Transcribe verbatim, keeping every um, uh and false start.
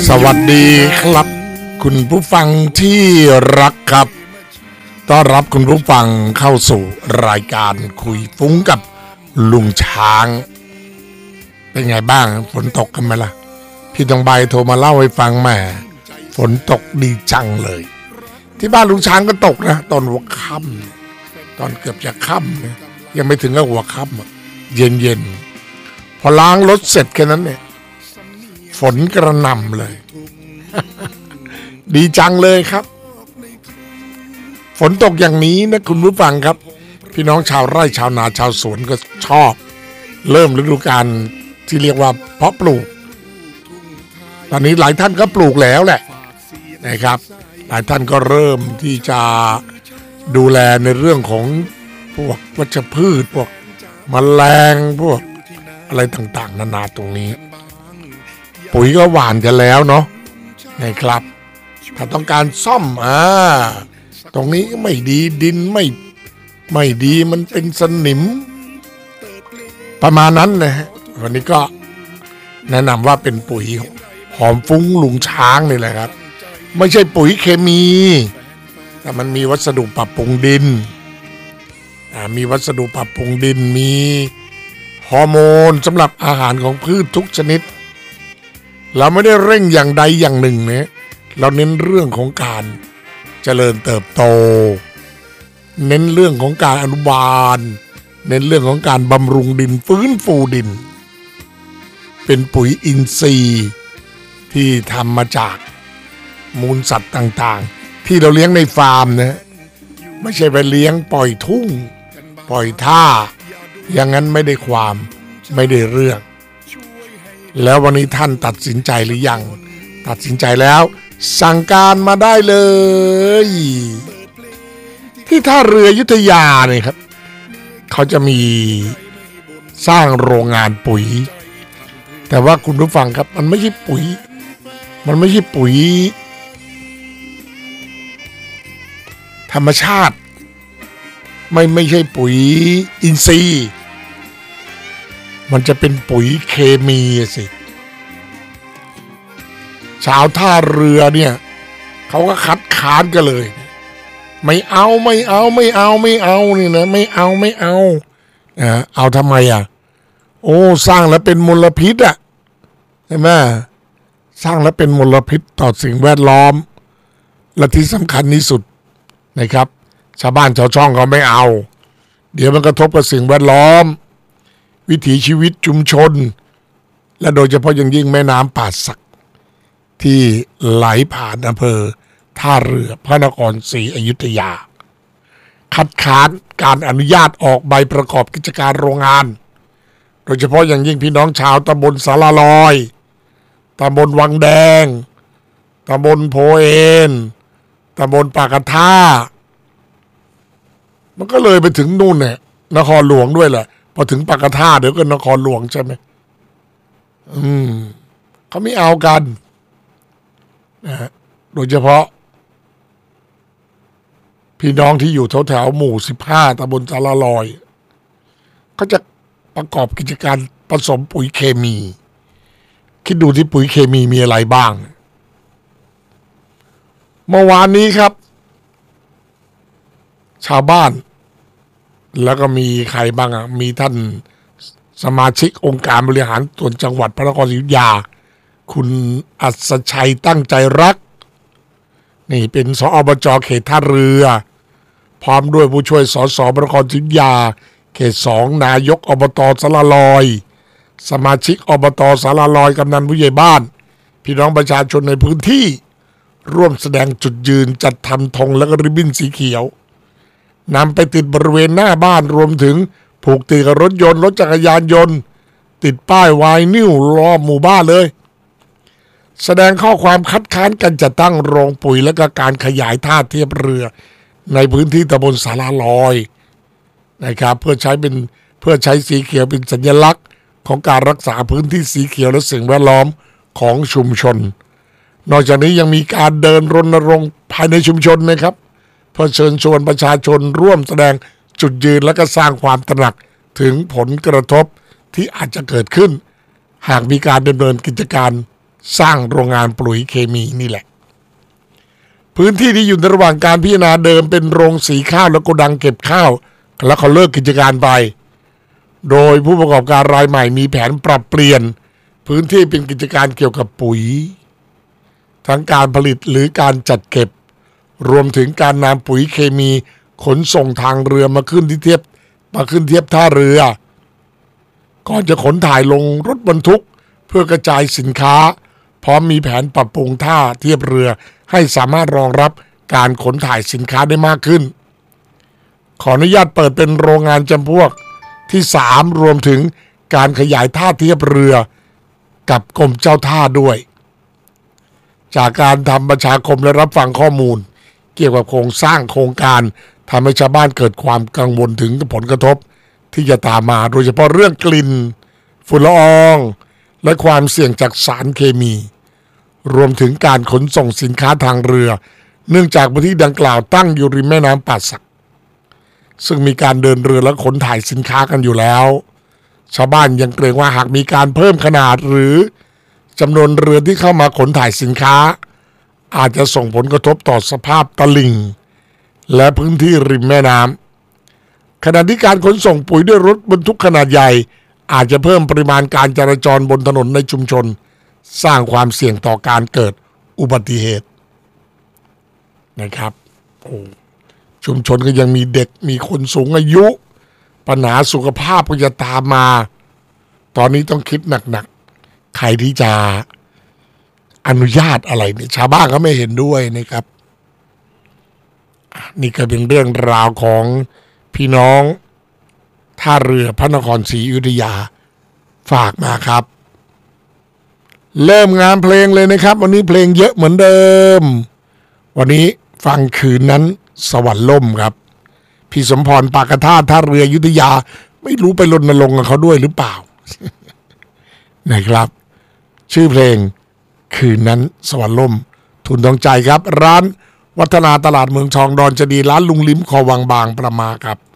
สวัสดีครับคุณผู้ฟังที่รักครับต้อนรับคุณผู้ฟังเข้าสู่รายการคุยฟุ้งกับลุงช้างเป็นไงบ้างฝนตกกันไหมล่ะพี่ตองใบโทรมาเล่าให้ฟังแม่ฝนตกดีจังเลยที่บ้านลุงช้างก็ตกนะตอนหัวค่ำตอนเกือบจะค่ำเนี่ยยังไม่ถึงกับหัวค่ำเย็นเย็นพอล้างรถเสร็จแค่นั้นเนี่ยฝนกระหน่ำเลย ดีจังเลยครับฝนตกอย่างนี้นะคุณผู้ฟังครับพี่น้องชาวไร่ชาวนาชาวสวนก็ชอบเริ่มฤดูกาลที่เรียกว่าเพาะปลูกตอนนี้หลายท่านก็ปลูกแล้วแหละนะครับหลายท่านก็เริ่มที่จะดูแลในเรื่องของพวกวัชพืชพวกแมลงพวกอะไรต่างๆนานาตรงนี้ปุ๋ยก็หว่านกันแล้วเนาะนะครับถ้าต้องการซ่อมอ่าตรงนี้ไม่ดีดินไม่ไม่ดีมันเป็นสนิมประมาณนั้นนะฮะวันนี้ก็แนะนำว่าเป็นปุ๋ยหอมฟุ้งลุงช้างนี่แหละครับไม่ใช่ปุ๋ยเคมีแต่มันมีวัสดุปรับปรุงดินอ่ามีวัสดุปรับปรุงดินมีฮอร์โมนสำหรับอาหารของพืชทุกชนิดเราไม่ได้เร่งอย่างใดอย่างหนึ่งเนี่ยเราเน้นเรื่องของการเจริญเติบโตเน้นเรื่องของการอนุบาลเน้นเรื่องของการบำรุงดินฟื้นฟูดินเป็นปุ๋ยอินทรีย์ที่ทำมาจากมูลสัตว์ต่างๆที่เราเลี้ยงในฟาร์มนะไม่ใช่ไปเลี้ยงปล่อยทุ่งปล่อยท่าอย่างนั้นไม่ได้ความไม่ได้เรื่องแล้ววันนี้ท่านตัดสินใจหรือยังตัดสินใจแล้วสั่งการมาได้เลยที่ท่าเรืออยุธยาเนี่ยครับเขาจะมีสร้างโรงงานปุ๋ยแต่ว่าคุณผู้ฟังครับมันไม่ใช่ปุ๋ยมันไม่ใช่ปุ๋ยธรรมชาติไม่ไม่ใช่ปุ๋ยอินทรีย์มันจะเป็นปุ๋ยเคมีสิชาวท่าเรือเนี่ยเขาก็คัดค้านกันเลยไม่เอาไม่เอาไม่เอาไม่เอานี่นะไม่เอาไม่เอาอ่าเอาทำไมอ่ะโอ้สร้างแล้วเป็นมลพิษอ่ะใช่ไหมสร้างแล้วเป็นมลพิษต่อสิ่งแวดล้อมและที่สำคัญที่สุดนะครับชาวบ้านชาวช่องเขาไม่เอาเดี๋ยวมันกระทบกับสิ่งแวดล้อมวิถีชีวิตชุมชนและโดยเฉพาะอย่างยิ่งแม่น้ำป่าสักที่ไหลผ่านอำเภอท่าเรือพระนครศรีอยุธยาคัดค้านการอนุญาตออกใบประกอบกิจการโรงงานโดยเฉพาะอย่างยิ่งพี่น้องชาวตำบลสาราลอยตำบลวังแดงตำบลโพเอนตำบลปากกระท่ามันก็เลยไปถึงนู่นเนี่ยนครหลวงด้วยแหละพอถึงปากกระท่าเดี๋ยวก็นครหลวงใช่ไหมอืมเขาไม่เอากันนะฮะโดยเฉพาะพี่น้องที่อยู่แถวๆหมู่สิบห้าตำบลสาราลอยเขาจะประกอบกิจการผสมปุ๋ยเคมีคิดดูที่ปุ๋ยเคมีมีอะไรบ้างเมื่อวานนี้ครับชาวบ้านแล้วก็มีใครบ้างอ่ะมีท่านสมาชิกองค์การบริหารส่วนจังหวัดพระนครศรีอยุธยาคุณอัศชัยตั้งใจรักนี่เป็นสอบจเขตท่าเรือพร้อมด้วยผู้ช่วยสสพระนครศรีอยุธยาเขตสองนายกอบตสาราลอยสมาชิกอบตสาราลอยกำนันผู้ใหญ่บ้านพี่น้องประชาชนในพื้นที่ร่วมแสดงจุดยืนจัดทำธงและก็ริบบิ้นสีเขียวนำไปติดบริเวณหน้าบ้านรวมถึงผูกติดกับรถยนต์รถจักรยานยนต์ติดป้ายไวนิลรอบหมู่บ้านเลยแสดงข้อความคัดค้านการจัดตั้งโรงปุ๋ยและก็การขยายท่าเทียบเรือในพื้นที่ตำบลสาราลอยนะครับเพื่อใช้เป็นเพื่อใช้สีเขียวเป็นสัญลักษณ์ของการรักษาพื้นที่สีเขียวและสิ่งแวดล้อมของชุมชนนอกจากนี้ยังมีการเดินรณรงค์ภายในชุมชนนะครับเพื่อเชิญชวนประชาชนร่วมแสดงจุดยืนและก็สร้างความตระหนักถึงผลกระทบที่อาจจะเกิดขึ้นหากมีการดำเนินกิจการสร้างโรงงานปุ๋ยเคมีนี่แหละพื้นที่ที่อยู่ในระหว่างการพิจารณาเดิมเป็นโรงสีข้าวและโกดังเก็บข้าวแล้วเขาเลิกกิจการไปโดยผู้ประกอบการรายใหม่มีแผนปรับเปลี่ยนพื้นที่เป็นกิจการเกี่ยวกับปุ๋ยทั้งการผลิตหรือการจัดเก็บรวมถึงการนำปุ๋ยเคมีขนส่งทางเรือมาขึ้นที่เทียบมาขึ้นเทียบท่าเรือก่อนจะขนถ่ายลงรถบรรทุกเพื่อกระจายสินค้าพร้อมมีแผนปรับปรุงท่าเทียบเรือให้สามารถรองรับการขนถ่ายสินค้าได้มากขึ้นขออนุญาตเปิดเป็นโรงงานจำพวกที่สามรวมถึงการขยายท่าเทียบเรือกับกรมเจ้าท่าด้วยจากการทำประชาคมและรับฟังข้อมูลเกี่ยวกับโครงสร้างโครงการทำให้ชาวบ้านเกิดความกังวลถึงผลกระทบที่จะตามมาโดยเฉพาะเรื่องกลิ่นฝุ่นละอองและความเสี่ยงจากสารเคมีรวมถึงการขนส่งสินค้าทางเรือเนื่องจากพื้นที่ดังกล่าวตั้งอยู่ริมแม่น้ำป่าสักซึ่งมีการเดินเรือและขนถ่ายสินค้ากันอยู่แล้วชาวบ้านยังเกรงว่าหากมีการเพิ่มขนาดหรือจำนวนเรือที่เข้ามาขนถ่ายสินค้าอาจจะส่งผลกระทบต่อสภาพตลิ่งและพื้นที่ริมแม่น้ำขณะที่การขนส่งปุ๋ยด้วยรถบรรทุกขนาดใหญ่อาจจะเพิ่มปริมาณการจราจรบนถนนในชุมชนสร้างความเสี่ยงต่อการเกิดอุบัติเหตุนะครับโอ้ชุมชนก็ยังมีเด็กมีคนสูงอายุปัญหาสุขภาพก็จะตามมาตอนนี้ต้องคิดหนักๆใครที่จะอนุญาตอะไรเนี่ยชาวบ้านก็ไม่เห็นด้วยนะครับนี่ก็เป็นเรื่องราวของพี่น้องท่าเรือพระนครศรีอยุธยาฝากมาครับเริ่มงานเพลงเลยนะครับวันนี้เพลงเยอะเหมือนเดิมวันนี้ฟังคืนนั้นสวรรค์ล่มครับพี่สมพรปากกระทาท่าเรืออยุธยาไม่รู้ไปรณรงค์กับเขาด้วยหรือเปล่า นะครับชื่อเพลงคืนนั้นสวรรค์ล่มทุนทองใจครับร้านวัฒนาตลาดเมืองทองดอนจดีร้านลุงลิ้มคอวังบางประมาครับ